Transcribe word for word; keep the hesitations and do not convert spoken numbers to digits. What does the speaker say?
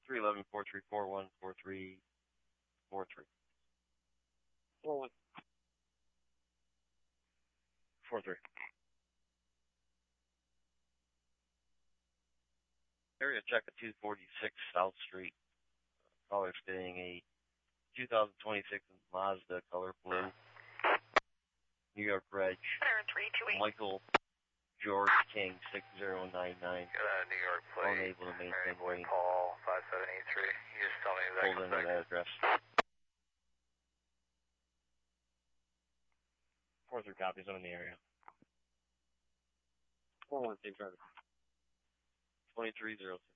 three eleven, four three four one, four three four three. four one. four three. Area check at two forty-six South Street. Caller stating a two thousand twenty-six Mazda color blue. New York Reg. Michael George King six zero nine nine. Uh, New York plate. Unable to maintain range. Paul five seven eight three. You just tell me exactly. Pulled into that address. four three copies. I'm in the area. four one, same driver. twenty-three oh